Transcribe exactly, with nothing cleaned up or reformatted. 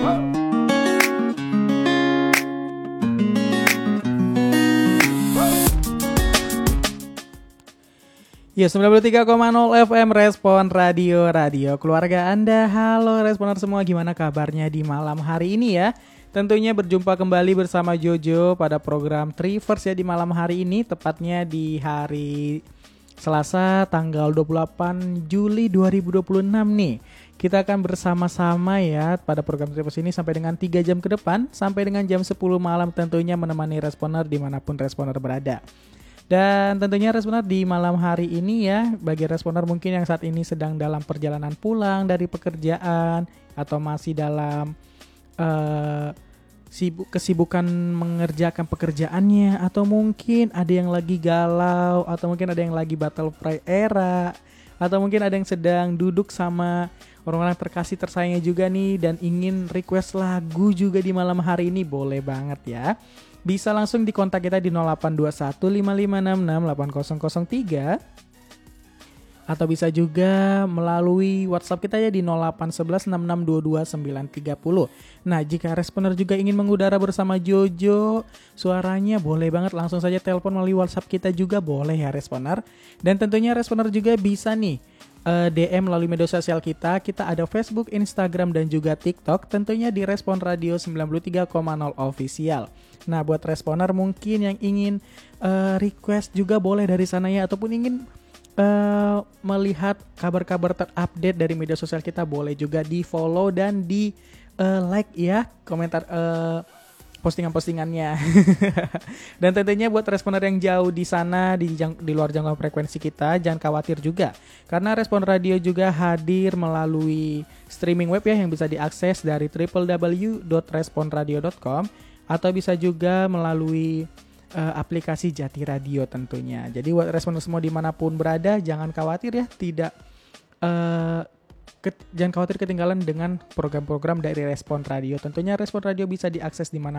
Ya, sembilan puluh tiga koma nol F M Respon Radio, radio keluarga Anda. Halo Responer semua, gimana kabarnya di malam hari ini ya? Tentunya berjumpa kembali bersama Jojo pada program Trivers ya di malam hari ini, tepatnya di hari Selasa tanggal dua puluh delapan Juli dua ribu dua puluh enam nih. Kita akan bersama-sama ya pada program Trivers ini sampai dengan tiga jam ke depan, sampai dengan jam sepuluh malam tentunya menemani Responer dimanapun Responer berada. Dan tentunya Responer di malam hari ini ya, bagi Responer mungkin yang saat ini sedang dalam perjalanan pulang dari pekerjaan atau masih dalam uh, sibuk kesibukan mengerjakan pekerjaannya, atau mungkin ada yang lagi galau, atau mungkin ada yang lagi battle cry era, atau mungkin ada yang sedang duduk sama orang-orang terkasih tersayangnya juga nih dan ingin request lagu juga di malam hari ini, boleh banget ya. Bisa langsung di kontak kita di nol delapan dua satu lima lima enam enam delapan nol nol tiga, atau bisa juga melalui WhatsApp kita ya di nol delapan satu satu enam enam dua dua sembilan tiga nol. Nah, jika Responer juga ingin mengudara bersama Jojo, suaranya boleh banget langsung saja telepon melalui WhatsApp kita juga boleh ya Responer. Dan tentunya Responer juga bisa nih D M melalui media sosial kita. Kita ada Facebook, Instagram, dan juga TikTok. Tentunya di Respon Radio sembilan puluh tiga koma nol Official. Nah, buat Responer mungkin yang ingin uh, request juga boleh dari sana ya, ataupun ingin uh, melihat kabar-kabar terupdate dari media sosial kita, boleh juga di follow dan di uh, like ya komentar uh, postingan-postingannya. Dan tentunya buat Responer yang jauh di sana, di, jang, di luar jangkauan frekuensi kita, jangan khawatir juga, karena Respon Radio juga hadir melalui streaming web ya, yang bisa diakses dari w w w dot respon radio dot com, atau bisa juga melalui uh, aplikasi Jati Radio tentunya. Jadi buat Responer semua dimanapun berada, jangan khawatir ya, tidak uh, Ket, jangan khawatir ketinggalan dengan program-program dari Respon Radio. Tentunya Respon Radio bisa diakses di mana